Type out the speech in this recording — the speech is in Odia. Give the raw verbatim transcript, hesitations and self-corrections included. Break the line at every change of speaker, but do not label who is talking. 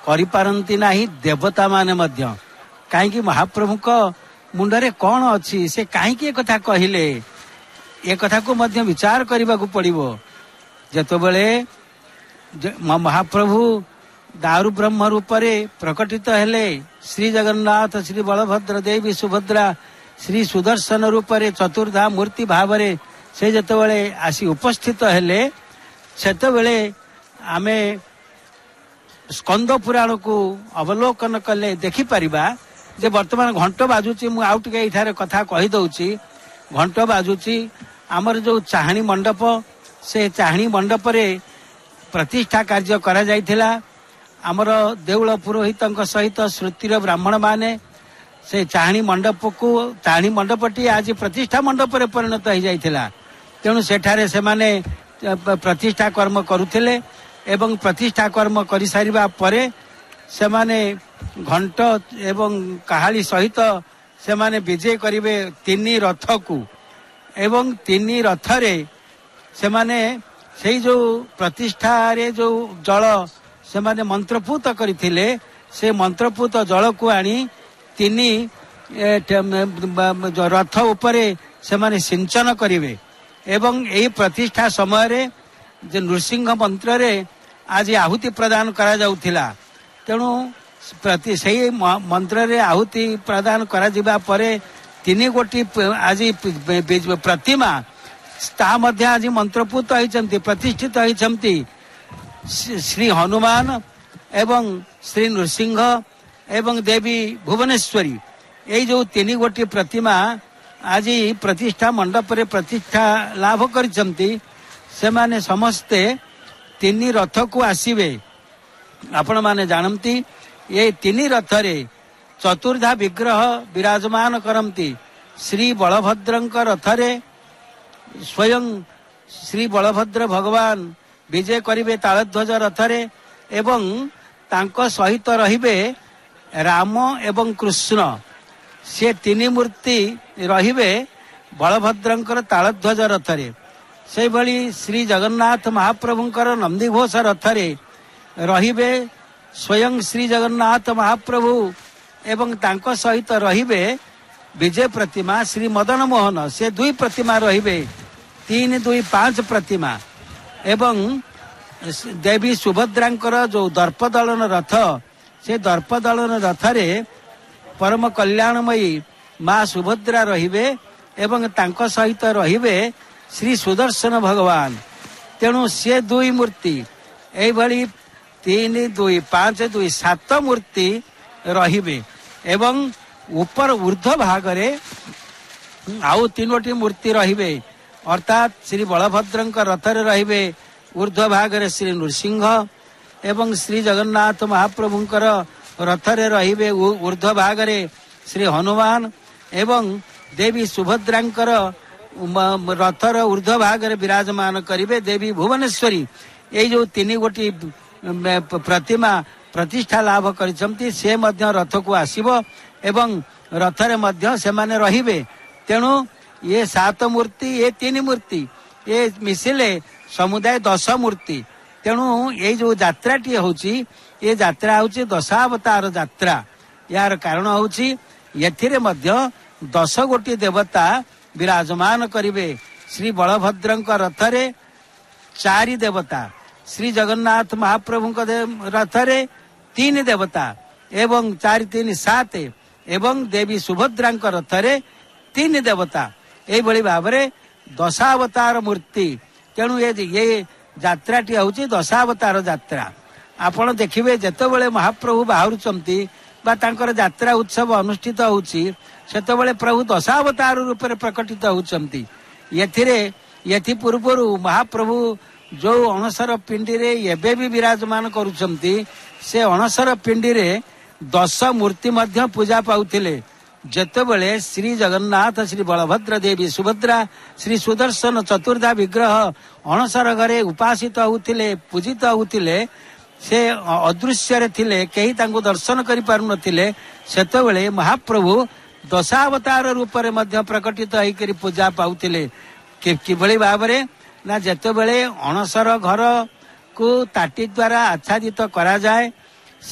କରିପାରନ୍ତି ନାହିଁ ଦେବତା ମାନେ ମଧ୍ୟ। କାହିଁକି ମହାପ୍ରଭୁଙ୍କ ମୁଣ୍ଡରେ କ'ଣ ଅଛି, ସେ କାହିଁକି ଏ କଥା କହିଲେ, ଏ କଥାକୁ ମଧ୍ୟ ବିଚାର କରିବାକୁ ପଡ଼ିବ। ଯେତେବେଳେ ମହାପ୍ରଭୁ ଦାରୁ ବ୍ରହ୍ମ ରୂପରେ ପ୍ରକଟିତ ହେଲେ, ଶ୍ରୀ ଜଗନ୍ନାଥ, ଶ୍ରୀ ବଳଭଦ୍ର, ଦେବୀ ସୁଭଦ୍ରା, ଶ୍ରୀ ସୁଦର୍ଶନ ରୂପରେ ଚତୁର୍ଦ୍ଧା ମୂର୍ତ୍ତି ଭାବରେ ସେ ଯେତେବେଳେ ଆସି ଉପସ୍ଥିତ ହେଲେ, ସେତେବେଳେ ଆମେ ସ୍କନ୍ଦ ପୁରାଣକୁ ଅବଲୋକନ କଲେ ଦେଖିପାରିବା ଯେ ବର୍ତ୍ତମାନ ଘଣ୍ଟ ବାଜୁଛି। ମୁଁ ଆଉ ଟିକେ ଏଇଠାରେ କଥା କହିଦଉଛି। ଘଣ୍ଟ ବାଜୁଛି। ଆମର ଯୋଉ ଚାହାଣୀ ମଣ୍ଡପ, ସେ ଚାହାଣୀ ମଣ୍ଡପରେ ପ୍ରତିଷ୍ଠା କାର୍ଯ୍ୟ କରାଯାଇଥିଲା। ଆମର ଦେଉଳ ପୁରୋହିତଙ୍କ ସହିତ ଶ୍ରୁତିର ବ୍ରାହ୍ମଣ ମାନେ ସେ ଚାହାଣୀ ମଣ୍ଡପକୁ, ଚାହାଣୀ ମଣ୍ଡପଟି ଆଜି ପ୍ରତିଷ୍ଠା ମଣ୍ଡପରେ ପରିଣତ ହେଇଯାଇଥିଲା। ତେଣୁ ସେଠାରେ ସେମାନେ ପ୍ରତିଷ୍ଠା କର୍ମ କରୁଥିଲେ ଏବଂ ପ୍ରତିଷ୍ଠା କର୍ମ କରିସାରିବା ପରେ ସେମାନେ ଘଣ୍ଟ ଏବଂ କାହାଳି ସହିତ ସେମାନେ ବିଜେ କରିବେ ତିନି ରଥକୁ ଏବଂ ତିନି ରଥରେ ସେମାନେ ସେଇ ଯୋଉ ପ୍ରତିଷ୍ଠାରେ ଯୋଉ ଜଳ ସେମାନେ ମନ୍ତ୍ରପୂତ କରିଥିଲେ, ସେ ମନ୍ତ୍ରପୂତ ଜଳକୁ ଆଣି ତିନି ରଥ ଉପରେ ସେମାନେ ସିଞ୍ଚନ କରିବେ। ଏବଂ ଏହି ପ୍ରତିଷ୍ଠା ସମୟରେ ଯେ ନୃସିଂହ ମନ୍ତ୍ରରେ ଆଜି ଆହୁତି ପ୍ରଦାନ କରାଯାଉଥିଲା। ତେଣୁ ସେଇ ମନ୍ତ୍ରରେ ଆହୁତି ପ୍ରଦାନ କରାଯିବା ପରେ ତିନି ଗୋଟି ଆଜି ପ୍ରତିମା ତାହା ମଧ୍ୟ ଆଜି ମନ୍ତ୍ରପୂତ ହେଇଛନ୍ତି, ପ୍ରତିଷ୍ଠିତ ହେଇଛନ୍ତି। ଶ୍ରୀ ହନୁମାନ ଏବଂ ଶ୍ରୀ ନୃସିଂହ ଏବଂ ଦେବୀ ଭୁବନେଶ୍ୱରୀ, ଏଇ ଯୋଉ ତିନି ଗୋଟି ପ୍ରତିମା ଆଜି ପ୍ରତିଷ୍ଠା ମଣ୍ଡପରେ ପ୍ରତିଷ୍ଠା ଲାଭ କରିଛନ୍ତି। ସେମାନେ ସମସ୍ତେ ତିନି ରଥକୁ ଆସିବେ। ଆପଣମାନେ ଜାଣନ୍ତି ଏ ତିନି ରଥରେ ଚତୁର୍ଦ୍ଧା ବିଗ୍ରହ ବିରାଜମାନ କରନ୍ତି। ଶ୍ରୀ ବଳଭଦ୍ରଙ୍କ ରଥରେ ସ୍ୱୟଂ ଶ୍ରୀ ବଳଭଦ୍ର ଭଗବାନ ବିଜେ କରିବେ ତାଳଧ୍ୱଜ ରଥରେ ଏବଂ ତାଙ୍କ ସହିତ ରହିବେ ରାମ ଏବଂ କୃଷ୍ଣ। ସେ ତିନି ମୂର୍ତ୍ତି ରହିବେ ବଳଭଦ୍ରଙ୍କର ତାଳଧ୍ୱଜ ରଥରେ। ସେହିଭଳି ଶ୍ରୀ ଜଗନ୍ନାଥ ମହାପ୍ରଭୁଙ୍କର ନନ୍ଦିଘୋଷ ରଥରେ ରହିବେ ସ୍ୱୟଂ ଶ୍ରୀ ଜଗନ୍ନାଥ ମହାପ୍ରଭୁ ଏବଂ ତାଙ୍କ ସହିତ ରହିବେ ବିଜେ ପ୍ରତିମା ଶ୍ରୀ ମଦନ ମୋହନ। ସେ ଦୁଇ ପ୍ରତିମା ରହିବେ, ତିନି ଦୁଇ ପାଞ୍ଚ ପ୍ରତିମା। ଏବଂ ଦେବୀ ସୁଭଦ୍ରାଙ୍କର ଯୋଉ ଦର୍ପଦଳନ ରଥ, ସେ ଦର୍ପଦଳନ ରଥରେ ପରମ କଲ୍ୟାଣମୟୀ ମା ସୁଭଦ୍ରା ରହିବେ ଏବଂ ତାଙ୍କ ସହିତ ରହିବେ ଶ୍ରୀ ସୁଦର୍ଶନ ଭଗବାନ। ତେଣୁ ସେ ଦୁଇ ମୂର୍ତ୍ତି ଏଇଭଳି ତିନି ଦୁଇ ପାଞ୍ଚ ଦୁଇ ସାତ ମୂର୍ତ୍ତି ରହିବେ ଏବଂ ଉପର ଉର୍ଦ୍ଧ୍ୱ ଭାଗରେ ଆଉ ତିନୋଟି ମୂର୍ତ୍ତି ରହିବେ। ଅର୍ଥାତ୍ ଶ୍ରୀ ବଳଭଦ୍ରଙ୍କ ରଥରେ ରହିବେ ଉର୍ଦ୍ଧ୍ୱ ଭାଗରେ ଶ୍ରୀ ନୃସିଂହ ଏବଂ ଶ୍ରୀ ଜଗନ୍ନାଥ ମହାପ୍ରଭୁଙ୍କର ରଥରେ ରହିବେ ଉର୍ଦ୍ଧ୍ୱ ଭାଗରେ ଶ୍ରୀ ହନୁମାନ ଏବଂ ଦେବୀ ସୁଭଦ୍ରାଙ୍କର ରଥର ଉର୍ଦ୍ଧ୍ୱ ଭାଗରେ ବିରାଜମାନ କରିବେ ଦେବୀ ଭୁବନେଶ୍ୱରୀ। ଏଇ ଯୋଉ ତିନି ଗୋଟି ପ୍ରତିମା ପ୍ରତିଷ୍ଠା ଲାଭ କରିଛନ୍ତି, ସେ ମଧ୍ୟ ରଥକୁ ଆସିବ ଏବଂ ରଥରେ ମଧ୍ୟ ସେମାନେ ରହିବେ। ତେଣୁ ଏ ସାତ ମୂର୍ତ୍ତି, ଏ ତିନି ମୂର୍ତ୍ତି, ଏ ମିଶିଲେ ସମୁଦାୟ ଦଶ ମୂର୍ତ୍ତି। ତେଣୁ ଏଇ ଯୋଉ ଯାତ୍ରାଟି ହଉଛି, ଏ ଯାତ୍ରା ହଉଛି ଦଶାବତାର ଯାତ୍ରା। ଏହାର କାରଣ ହଉଛି ଏଥିରେ ମଧ୍ୟ ଦଶ ଗୋଟି ଦେବତା ବିରାଜମାନ କରିବେ। ଶ୍ରୀ ବଳଭଦ୍ରଙ୍କ ରଥରେ ଚାରି ଦେବତା, ଶ୍ରୀ ଜଗନ୍ନାଥ ମହାପ୍ରଭୁଙ୍କ ରଥରେ ତିନି ଦେବତା ଏବଂ ଚାରି ତିନି ସାତ ଏବଂ ଦେବୀ ସୁଭଦ୍ରାଙ୍କ ରଥରେ ତିନି ଦେବତା। ଏଇଭଳି ଭାବରେ ଦଶାବତାର ମୂର୍ତ୍ତି। ତେଣୁ ଏ ଯାତ୍ରାଟି ହଉଛି ଦଶାବତାର ଯାତ୍ରା। ଆପଣ ଦେଖିବେ ଯେତେବେଳେ ମହାପ୍ରଭୁ ବାହାରୁଛନ୍ତି ବା ତାଙ୍କର ଯାତ୍ରା ଉତ୍ସବ ଅନୁଷ୍ଠିତ ହଉଛି, ସେତେବେଳେ ପ୍ରଭୁ ଦଶାବତାର ରୂପରେ ପ୍ରକଟିତ ହଉଛନ୍ତି। ଏଥିରେ ଏଥି ପୂର୍ବରୁ ମହାପ୍ରଭୁ ଯୋଉ ଅଣସର ପିଣ୍ଡିରେ ଏବେ ବି ବିରାଜମାନ କରୁଛନ୍ତି, ସେ ଅଣସର ପିଣ୍ଡିରେ ଦଶ ମୂର୍ତ୍ତି ମଧ୍ୟ ପୂଜା ପାଉଥିଲେ। ଯେତେବେଳେ ଶ୍ରୀ ଜଗନ୍ନାଥ, ଶ୍ରୀ ବଳଭଦ୍ର, ଦେବୀ ସୁଭଦ୍ରା, ଶ୍ରୀ ସୁଦର୍ଶନ ଚତୁର୍ଦ୍ଧା ବିଗ୍ରହ ଅଣସର ଘରେ ଉପାସିତ ହଉଥିଲେ, ପୂଜିତ ହଉଥିଲେ, ସେ ଅଦୃଶ୍ୟରେ ଥିଲେ, କେହି ତାଙ୍କୁ ଦର୍ଶନ କରିପାରୁନଥିଲେ, ସେତେବେଳେ ମହାପ୍ରଭୁ ଦଶାବତାର ରୂପରେ ମଧ୍ୟ ପ୍ରକଟିତ ହେଇକରି ପୂଜା ପାଉଥିଲେ। କିଭଳି ଭାବରେ ନା ଯେତେବେଳେ ଅଣସର ଘରକୁ ତାଟି ଦ୍ୱାରା ଆଚ୍ଛାଦିତ କରାଯାଏ